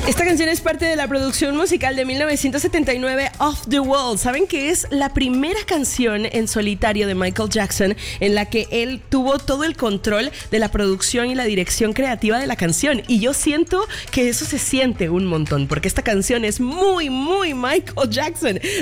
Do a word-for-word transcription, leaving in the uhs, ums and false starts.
Esta canción es parte de la producción musical de mil novecientos setenta y nueve Off the Wall. ¿Saben que es la primera canción en solitario de Michael Jackson en la que él tuvo todo el control de la producción y la dirección creativa de la canción? Y yo siento que eso se siente un montón, porque esta canción es muy, muy Michael Jackson.